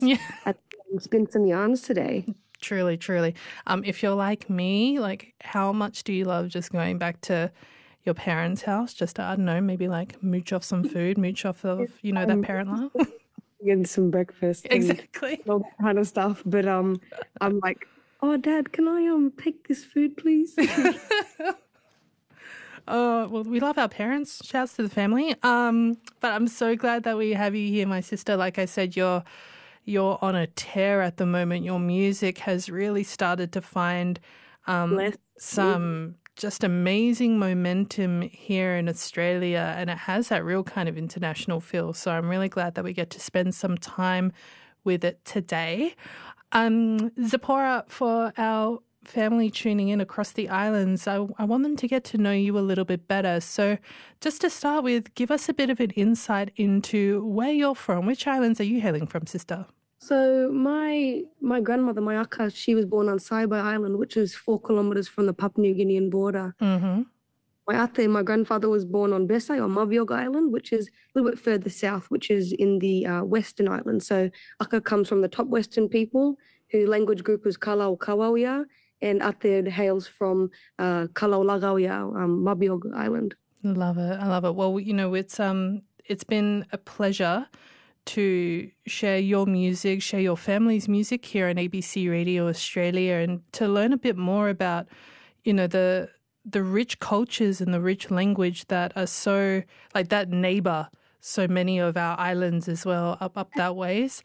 Yeah. at spin some yarns today. Truly, truly. If you're like me, like how much do you love just going back to your parents' house just to, I don't know, maybe like mooch off some food, mooch off of, that parent love? Getting some breakfast and Exactly. all that kind of stuff. But I'm like, oh, Dad, can I take this food, please? Well, we love our parents. Shouts to the family. But I'm so glad that we have you here, my sister. Like I said, you're on a tear at the moment. Your music has really started to find some just amazing momentum here in Australia, and it has that real kind of international feel. So I'm really glad that we get to spend some time with it today. Zipporah, for our family tuning in across the islands, I want them to get to know you a little bit better. So just to start with, give us a bit of an insight into where you're from. Which islands are you hailing from, sister? So my grandmother, my akka, she was born on Saibai Island, which is 4 kilometers from the Papua New Guinean border. Mm-hmm. My ate, my grandfather, was born on Besai or Mabiog Island, which is a little bit further south, which is in the Western Island. So akka comes from the top Western people, whose language group is Kalau Kawauya, and ate hails from Kalau Lagauya, Mabiog Island. I love it. Well, it's been a pleasure to share your music, share your family's music here on ABC Radio Australia, and to learn a bit more about, the rich cultures and the rich language that are so, like, that neighbour so many of our islands as well, up that ways.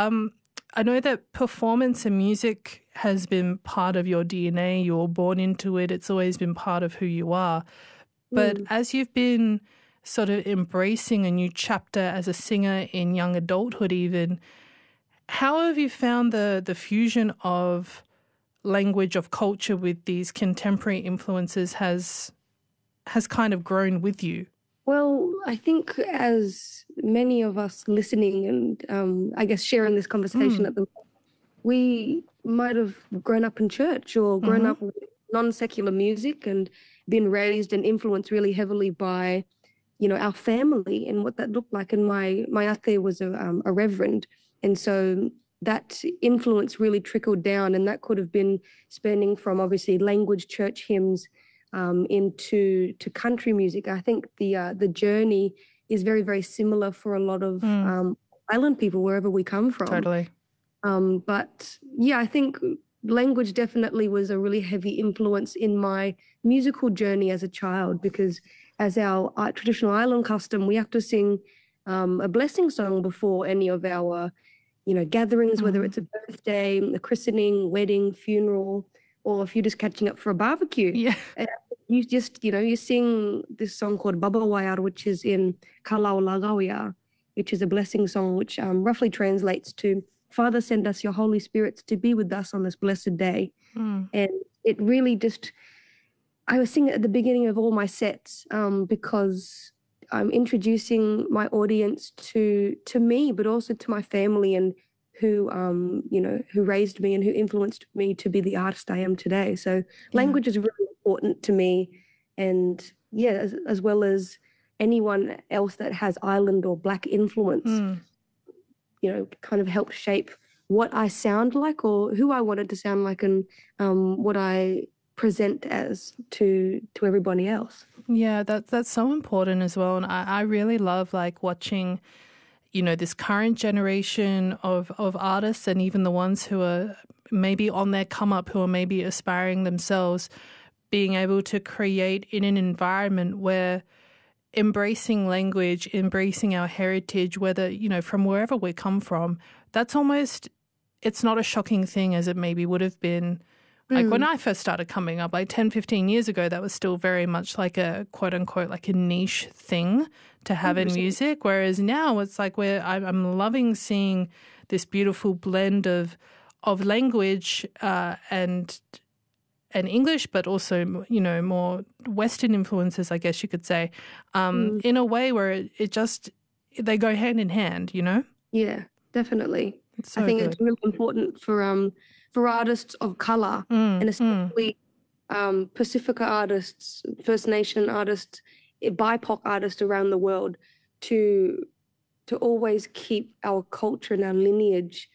I know that performance and music has been part of your DNA. You were born into it. It's always been part of who you are. But as you've been sort of embracing a new chapter as a singer in young adulthood even, how have you found the fusion of language, of culture with these contemporary influences has kind of grown with you? Well, I think as many of us listening and I guess sharing this conversation at the moment, we might have grown up in church or grown up with non-secular music and been raised and influenced really heavily by, our family and what that looked like. And my ate was a reverend. And so that influence really trickled down, and that could have been spanning from obviously language church hymns into country music. I think the journey is very, very similar for a lot of island people wherever we come from. Totally. But yeah, I think language definitely was a really heavy influence in my musical journey as a child, because as our traditional island custom, we have to sing a blessing song before any of our, gatherings, whether it's a birthday, a christening, wedding, funeral, or if you're just catching up for a barbecue. Yeah. You just, you sing this song called Baba Wayar, which is in Kalau Lagauya, which is a blessing song, which roughly translates to, Father, send us your Holy Spirits to be with us on this blessed day. And it really just, I was singing at the beginning of all my sets because I'm introducing my audience to me, but also to my family and who raised me and who influenced me to be the artist I am today. So language is really important to me, and as well as anyone else that has island or Black influence, kind of help shape what I sound like or who I wanted to sound like, and what I present as to everybody else. Yeah, that's so important as well. And I really love watching, this current generation of artists, and even the ones who are maybe on their come up, who are maybe aspiring themselves, being able to create in an environment where embracing language, embracing our heritage, whether, from wherever we come from, that's almost, it's not a shocking thing as it maybe would have been. Like when I first started coming up, 10, 15 years ago, that was still very much like a quote unquote, like a niche thing to have in music. Whereas now it's like I'm loving seeing this beautiful blend of language and English, but also, more Western influences, I guess you could say, in a way where they go hand in hand, Yeah, definitely. So I think good. it's really important for artists of colour, and especially Pacifica artists, First Nation artists, BIPOC artists around the world to always keep our culture and our lineage